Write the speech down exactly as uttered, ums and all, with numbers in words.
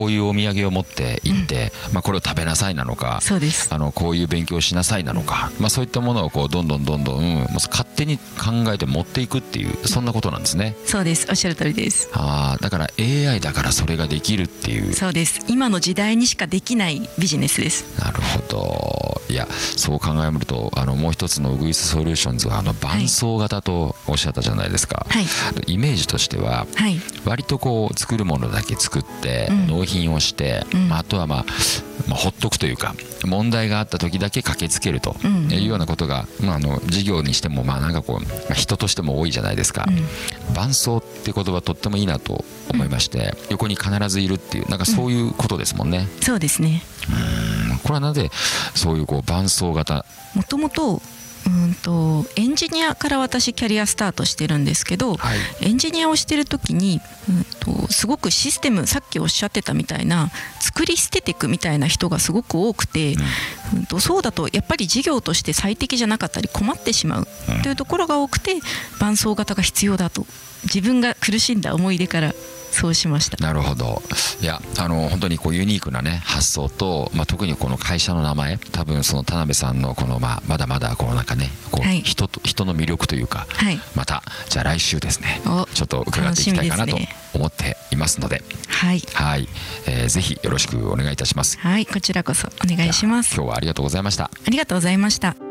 こういうお土産を持って行って、うん、まあ、これを食べなさいなのか、 そうです、 あのこういう勉強をしなさいなのか、まあ、そういったものをこうどんどんどんどん勝手に考えて持っていくっていう、そんなことなんですね。 そうです、おっしゃる通りです。 あだから エーアイ だからそれができるっていう。 そうです、今の時代にしかできないビジネスです。 なるほど。いや、そう考えると、あのもう一つのウグイスソリューションズはあの伴走型とおっしゃったじゃないですか、はい、イメージとしては、はい、割とこう作るものだけ作って、うん、納品をして、うん、まあ、あとはまあまあ、ほっとくというか、問題があった時だけ駆けつけるというようなことが、まあ、あの事業にしても、まあなんかこう、まあ、人としても多いじゃないですか、うん、伴走って言葉とってもいいなと思いまして、うん、横に必ずいるっていう、なんかそういうことですもんね、 うん、そうですね。 うん、これはなぜそういうこう伴走型。 もともとうんとエンジニアから私キャリアスタートしてるんですけど、はい、エンジニアをしてる時に、うんとすごくシステム、さっきおっしゃってたみたいな作り捨てていくみたいな人がすごく多くて、うんうんとそうだとやっぱり事業として最適じゃなかったり困ってしまうというところが多くて、伴走型が必要だと自分が苦しんだ思い出からそうしました。 なるほど。いや、あの本当にこうユニークなね発想と、まあ、特にこの会社の名前、多分その田辺さんのこの、まあ、まだまだこうなんかねこう、はい、人と人の魅力というか、はい、またじゃあ来週ですねちょっと伺っていきたいかなと思っていますので、 はい、 はい、えー、ぜひよろしくお願いいたします。 はい、こちらこそお願いします。 今日はありがとうございました。 ありがとうございました。